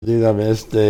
Dígame,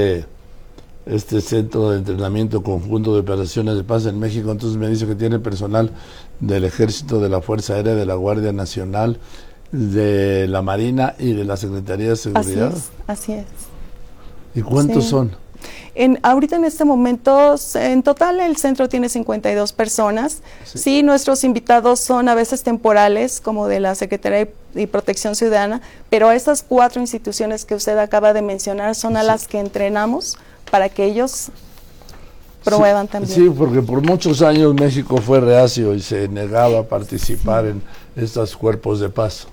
este centro de entrenamiento conjunto de operaciones de paz en México, entonces me dice que tiene personal del Ejército, de la Fuerza Aérea, de la Guardia Nacional, de la Marina y de la Secretaría de Seguridad. Así es. ¿Y cuántos son? Ahorita en este momento, en total el centro tiene 52 personas. Sí, nuestros invitados son a veces temporales, como de la Secretaría de Protección Ciudadana, pero estas 4 instituciones que usted acaba de mencionar son a las que entrenamos para que ellos promuevan también. Sí, porque por muchos años México fue reacio y se negaba a participar en estos cuerpos de paz.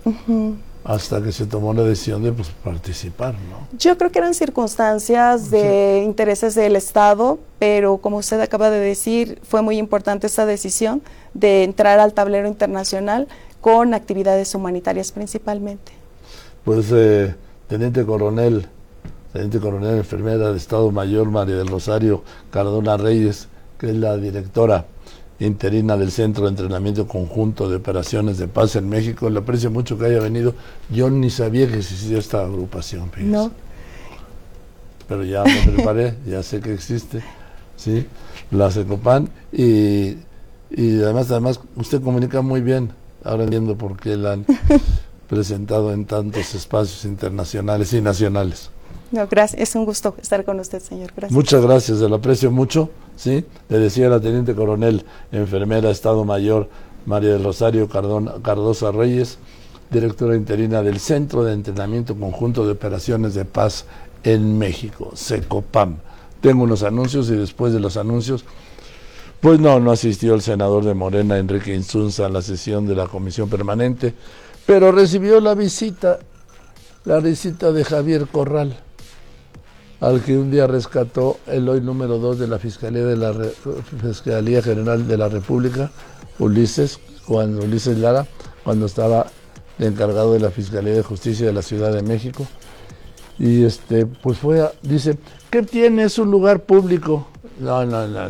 Hasta que se tomó la decisión de participar, ¿no? Yo creo que eran circunstancias de intereses del Estado, pero como usted acaba de decir, fue muy importante esta decisión de entrar al tablero internacional con actividades humanitarias principalmente. Pues, Teniente Coronel, enfermera de Estado Mayor María del Rosario Cardona Reyes, que es la directora interina del Centro de Entrenamiento Conjunto de Operaciones de Paz en México. Le aprecio mucho que haya venido. Yo ni sabía que existía esta agrupación, fíjese. No. Pero ya me preparé, ya sé que existe, ¿sí? La Secopan, y además usted comunica muy bien. Ahora entiendo por qué la han presentado en tantos espacios internacionales y nacionales. No, gracias, es un gusto estar con usted, señor. Gracias. Muchas gracias, se lo aprecio mucho, ¿sí? Le decía la Teniente Coronel, enfermera, Estado Mayor, María del Rosario Cardosa Reyes, directora interina del Centro de Entrenamiento Conjunto de Operaciones de Paz en México, Secopam. Tengo unos anuncios y después de los anuncios, pues no asistió el senador de Morena, Enrique Insunza, a la sesión de la Comisión Permanente, pero recibió la visita de Javier Corral, al que un día rescató el hoy número 2 de la Fiscalía General de la República, Ulises Lara, cuando estaba de encargado de la Fiscalía de Justicia de la Ciudad de México. Y pues dice, ¿qué tiene? Es un lugar público. No.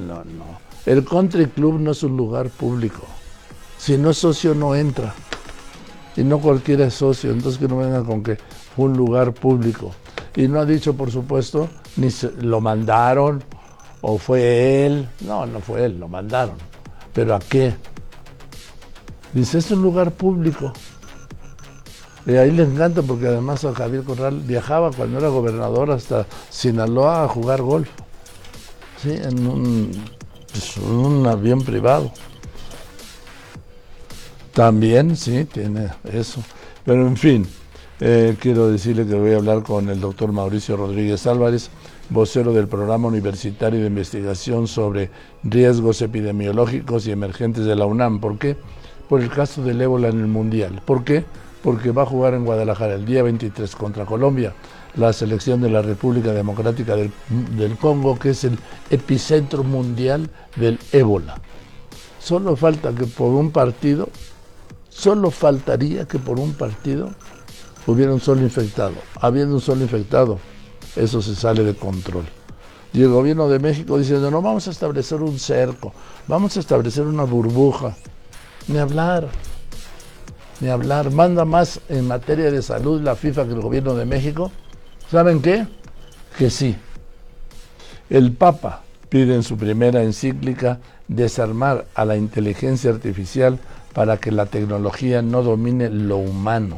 El Country Club no es un lugar público. Si no es socio, no entra. Y no cualquiera es socio, entonces que no vengan con que fue un lugar público. Y no ha dicho, por supuesto, ni lo mandaron o fue él. No fue él, lo mandaron. ¿Pero a qué? Dice, es un lugar público. Y ahí le encanta porque además a Javier Corral viajaba cuando era gobernador hasta Sinaloa a jugar golf. Sí, en un avión privado. También, sí, tiene eso. Pero en fin, quiero decirle que voy a hablar con el doctor Mauricio Rodríguez Álvarez, vocero del Programa Universitario de Investigación sobre Riesgos Epidemiológicos y Emergentes de la UNAM. ¿Por qué? Por el caso del ébola en el Mundial. ¿Por qué? Porque va a jugar en Guadalajara el día 23 contra Colombia, la selección de la República Democrática del Congo, que es el epicentro mundial del ébola. Solo faltaría que por un partido hubiera un solo infectado. Habiendo un solo infectado, eso se sale de control. Y el gobierno de México diciendo, no, vamos a establecer un cerco, vamos a establecer una burbuja. Ni hablar. Manda más en materia de salud la FIFA que el gobierno de México. ¿Saben qué? Que sí. El Papa pide en su primera encíclica desarmar a la inteligencia artificial para que la tecnología no domine lo humano.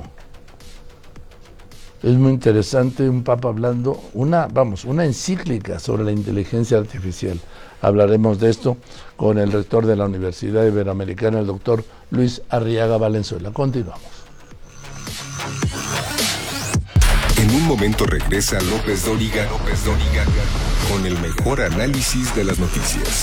Es muy interesante un Papa hablando, una encíclica sobre la inteligencia artificial. Hablaremos de esto con el rector de la Universidad Iberoamericana, el doctor Luis Arriaga Valenzuela. Continuamos. En un momento regresa López Dóriga con el mejor análisis de las noticias.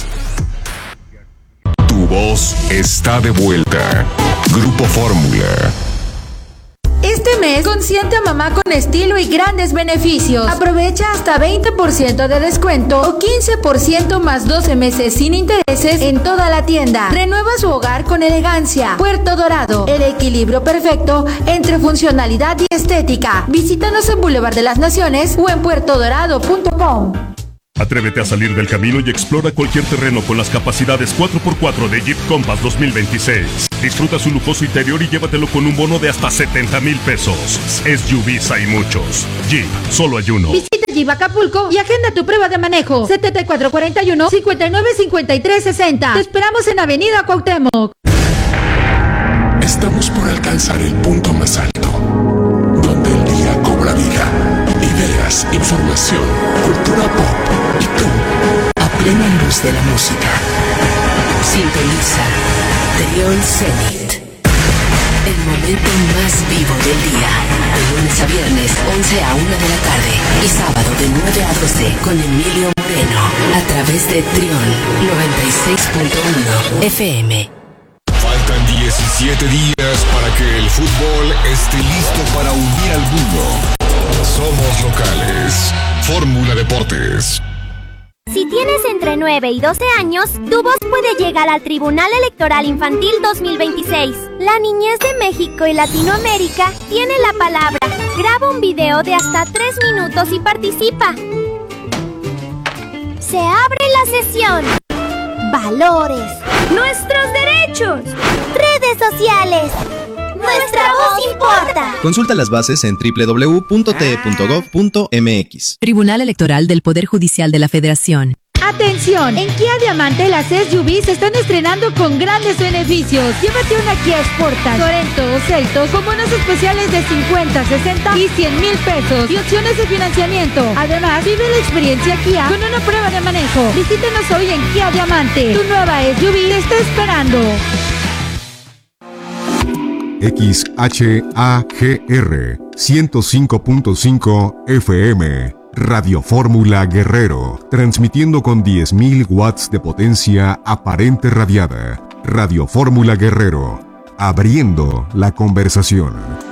Tu voz está de vuelta. Grupo Fórmula. Este mes consiente a mamá con estilo y grandes beneficios. Aprovecha hasta 20% de descuento o 15% más 12 meses sin intereses en toda la tienda. Renueva su hogar con elegancia. Puerto Dorado, el equilibrio perfecto entre funcionalidad y estética. Visítanos en Boulevard de las Naciones o en puertodorado.com. Atrévete a salir del camino y explora cualquier terreno con las capacidades 4x4 de Jeep Compass 2026. Disfruta su lujoso interior y llévatelo con un bono de hasta 70,000 pesos. SUVs hay muchos. Jeep, solo hay uno. Visita Jeep Acapulco y agenda tu prueba de manejo. 7441-595360. Te esperamos en Avenida Cuauhtémoc. Estamos por alcanzar el punto más alto, donde el día cobra vida. Ideas, información, cultura pop y tú, a plena luz de la música. Sintoniza Trión Zenit, el momento más vivo del día. De lunes a viernes, 11 a 1 de la tarde. Y sábado de 9 a 12 con Emilio Moreno. A través de Trión 96.1 FM. Faltan 17 días para que el fútbol esté listo para unir al mundo. Somos locales. Fórmula Deportes. Si tienes entre 9 y 12 años, tu voz puede llegar al Tribunal Electoral Infantil 2026. La niñez de México y Latinoamérica tiene la palabra. Graba un video de hasta 3 minutos y participa. Se abre la sesión. Valores. Nuestros derechos. Redes sociales. Nuestra voz importa. Consulta las bases en www.te.gov.mx. Tribunal Electoral del Poder Judicial de la Federación. Atención, en Kia Diamante las SUVs se están estrenando con grandes beneficios. Llévate una Kia Sportage, Sorento o Seltos con bonos especiales de 50, 60 y 100,000 pesos y opciones de financiamiento. Además, vive la experiencia Kia con una prueba de manejo. Visítenos hoy en Kia Diamante. Tu nueva SUV te está esperando. XHAGR 105.5 FM Radio Fórmula Guerrero, transmitiendo con 10,000 watts de potencia aparente radiada. Radio Fórmula Guerrero, abriendo la conversación.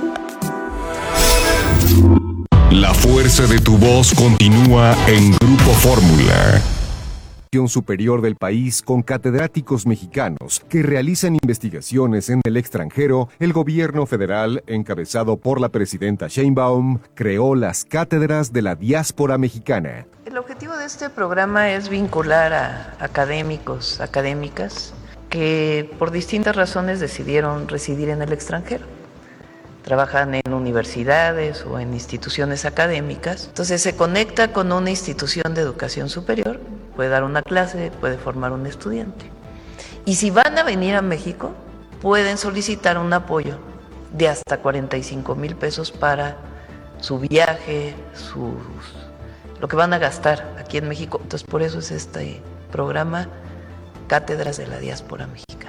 La fuerza de tu voz continúa en Grupo Fórmula. Superior del país con catedráticos mexicanos que realizan investigaciones en el extranjero, el gobierno federal, encabezado por la presidenta Sheinbaum, creó las cátedras de la diáspora mexicana. El objetivo de este programa es vincular a académicos, académicas que por distintas razones decidieron residir en el extranjero. Trabajan en universidades o en instituciones académicas, entonces se conecta con una institución de educación superior, puede dar una clase, puede formar un estudiante. Y si van a venir a México, pueden solicitar un apoyo de hasta 45,000 pesos para su viaje, lo que van a gastar aquí en México. Entonces por eso es este programa Cátedras de la Diáspora Mexicana.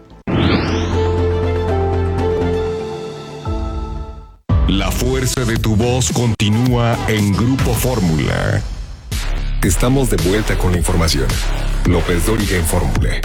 La fuerza de tu voz continúa en Grupo Fórmula. Estamos de vuelta con la información. López Dóriga en Fórmula.